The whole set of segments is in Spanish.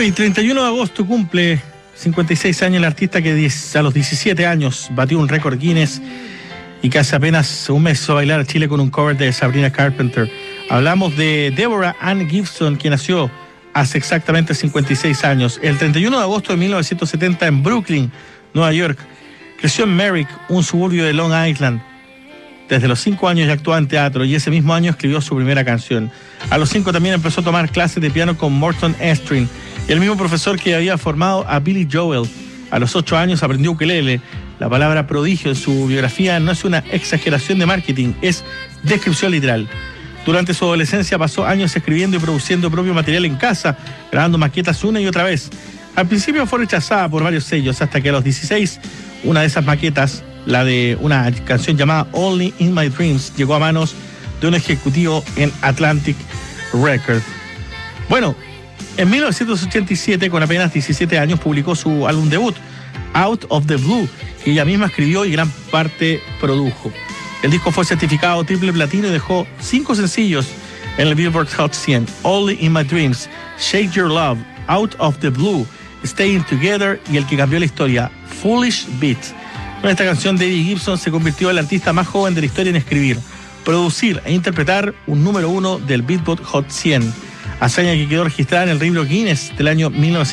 Hoy, 31 de agosto, cumple 56 años el artista que a los 17 años batió un récord Guinness y que hace apenas un mes hizo bailar a Chile con un cover de Sabrina Carpenter. Hablamos de Deborah Ann Gibson, que nació hace exactamente 56 años. El 31 de agosto de 1970 en Brooklyn, Nueva York. Creció en Merrick, un suburbio de Long Island. Desde los 5 años ya actuaba en teatro y ese mismo año escribió su primera canción. A los 5 también empezó a tomar clases de piano con Morton Estrin, el mismo profesor que había formado a Billy Joel. A los 8 años aprendió ukelele. La palabra prodigio en su biografía no es una exageración de marketing, es descripción literal. Durante su adolescencia pasó años escribiendo y produciendo propio material en casa, grabando maquetas una y otra vez. Al principio fue rechazada por varios sellos, hasta que a los 16, una de esas maquetas, la de una canción llamada Only in My Dreams, llegó a manos de un ejecutivo en Atlantic Records. Bueno, en 1987, con apenas 17 años, publicó su álbum debut, Out of the Blue, que ella misma escribió y gran parte produjo. El disco fue certificado triple platino y dejó 5 sencillos en el Billboard Hot 100: Only in My Dreams, Shake Your Love, Out of the Blue, Staying Together y el que cambió la historia, Foolish Beat. Con esta canción, Debbie Gibson se convirtió en la artista más joven de la historia en escribir, producir e interpretar un número 1 del Billboard Hot 100, hazaña que quedó registrada en el libro Guinness del año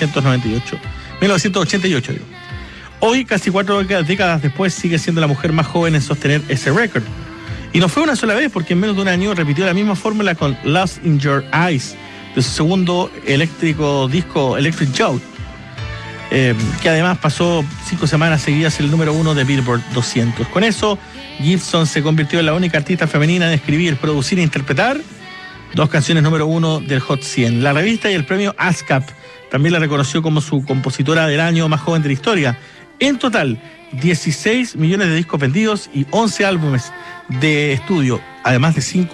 1988. Hoy, casi 4 décadas después, sigue siendo la mujer más joven en sostener ese récord. Y no fue una sola vez, porque en menos de un año repitió la misma fórmula con Lost in Your Eyes, de su segundo disco Electric Joe, que además pasó 5 semanas seguidas el número 1 de Billboard 200. Con eso, Gibson se convirtió en la única artista femenina en escribir, producir e interpretar 2 canciones número 1 del Hot 100. La revista y el premio ASCAP también la reconoció como su compositora del año más joven de la historia. En total, 16 millones de discos vendidos y 11 álbumes de estudio, además de 5